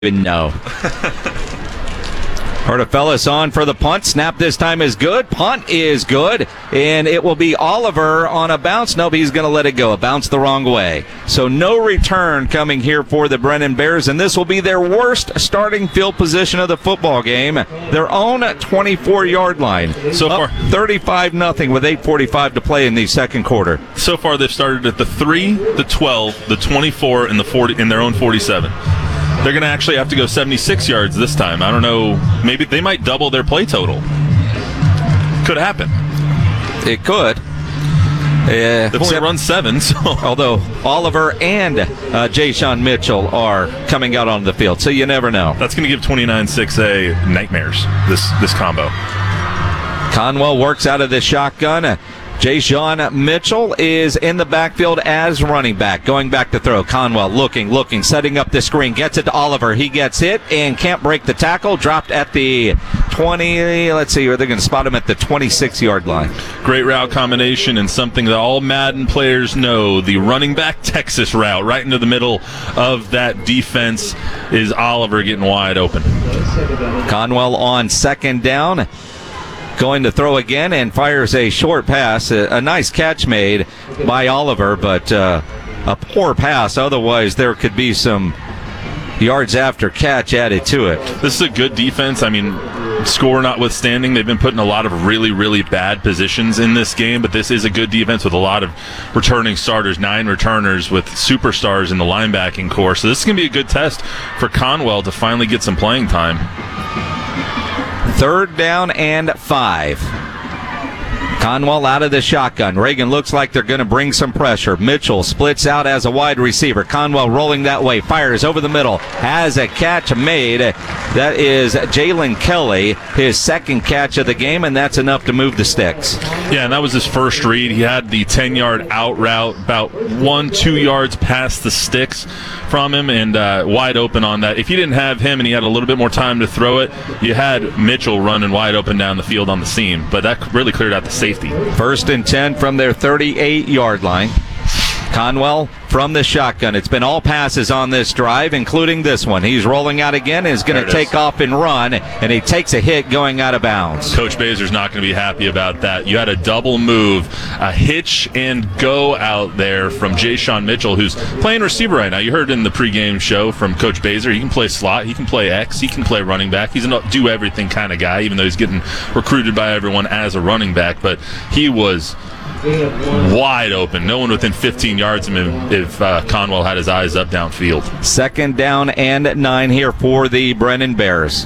even know. Hortifellis on for the punt. Snap this time is good. Punt is good. And it will be Oliver on a bounce. Nope, he's going to let it go. A bounce the wrong way. So no return coming here for the Brennan Bears. And this will be their worst starting field position of the football game. Their own 24-yard line. So far 35-0 with 8:45 to play in the second quarter. So far they've started at the 3, the 12, the 24, and the 40 in their own 47. They're going to actually have to go 76 yards this time. I don't know. Maybe they might double their play total. Could happen. It could. They've only run 7. So. Although Oliver and Jay-Sean Mitchell are coming out on the field, so you never know. That's going to give 29-6A nightmares, this combo. Conwell works out of the shotgun. Jay-Sean Mitchell is in the backfield as running back. Going back to throw. Conwell looking, setting up the screen. Gets it to Oliver. He gets hit and can't break the tackle. Dropped at the 20. Let's see, they're going to spot him at the 26-yard line. Great route combination and something that all Madden players know. The running back Texas route right into the middle of that defense is Oliver getting wide open. Conwell on second down. Going to throw again and fires a short pass. A nice catch made by Oliver, but a poor pass. Otherwise, there could be some yards after catch added to it. This is a good defense. I mean, score notwithstanding, they've been put in a lot of really, really bad positions in this game, but this is a good defense with a lot of returning starters, 9 returners with superstars in the linebacking core. So this is going to be a good test for Conwell to finally get some playing time. 3rd down and 5. Conwell out of the shotgun. Reagan looks like they're going to bring some pressure. Mitchell splits out as a wide receiver. Conwell rolling that way. Fires over the middle. Has a catch made. That is Jalen Kelly, his second catch of the game, and that's enough to move the sticks. Yeah, and that was his first read. He had the 10-yard out route about 1-2 yards past the sticks from him and wide open on that. If you didn't have him and he had a little bit more time to throw it, you had Mitchell running wide open down the field on the seam, but that really cleared out the safety. 1st and 10 from their 38-yard line. Conwell from the shotgun. It's been all passes on this drive, including this one. He's rolling out again and is going to take off and run, and he takes a hit going out of bounds. Coach Bazer's not going to be happy about that. You had a double move, a hitch and go out there from Jay-Sean Mitchell, who's playing receiver right now. You heard in the pregame show from Coach Bazer, he can play slot, he can play X, he can play running back. He's a do-everything kind of guy, even though he's getting recruited by everyone as a running back. But he was wide open. No one within 15 yards of him if Conwell had his eyes up downfield. 2nd down and 9 here for the Brennan Bears.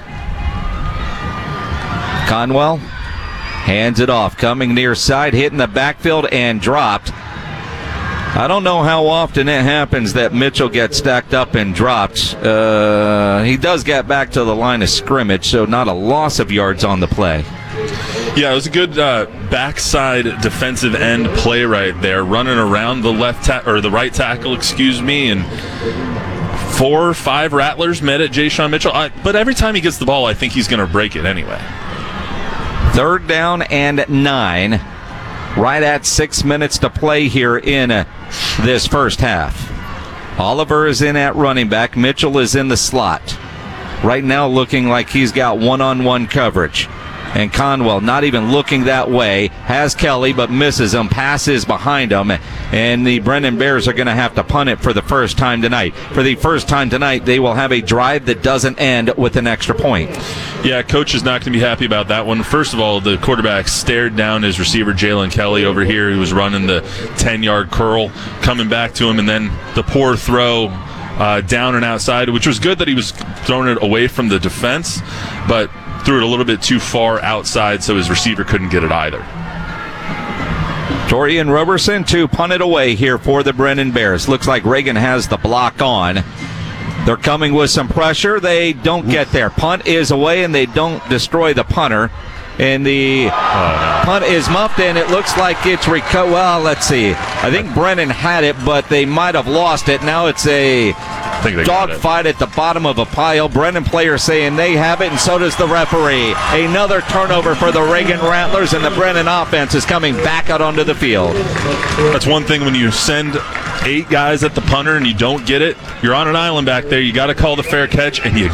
Conwell hands it off, coming near side, hitting the backfield and dropped. I don't know how often it happens that Mitchell gets stacked up and dropped. He does get back to the line of scrimmage, so not a loss of yards on the play. Yeah, it was a good backside defensive end play right there, running around the the right tackle, and 4 or 5 rattlers met at Jay-Sean Mitchell. But every time he gets the ball, I think he's going to break it anyway. 3rd down and 9. Right at 6 minutes to play here in this first half. Oliver is in at running back. Mitchell is in the slot. Right now looking like he's got one-on-one coverage. And Conwell not even looking that way. Has Kelly, but misses him. Passes behind him. And the Brennan Bears are going to have to punt it for the first time tonight. For the first time tonight, they will have a drive that doesn't end with an extra point. Yeah, coach is not going to be happy about that one. First of all, the quarterback stared down his receiver, Jalen Kelly, over here. He was running the 10-yard curl, coming back to him, and then the poor throw down and outside, which was good that he was throwing it away from the defense, but threw it a little bit too far outside, so his receiver couldn't get it either. Torian Roberson to punt it away here for the Brennan Bears. Looks like Reagan has the block on. They're coming with some pressure. They don't get there. Punt is away, and they don't destroy the punter. And the punt is muffed, and it looks like it's well, let's see. I think Brennan had it, but they might have lost it. Now it's a dogfight at the bottom of a pile. Brennan players saying they have it, and so does the referee. Another turnover for the Reagan Rattlers, and the Brennan offense is coming back out onto the field. That's one thing when you send 8 guys at the punter and you don't get it, you're on an island back there. You got to call the fair catch, and you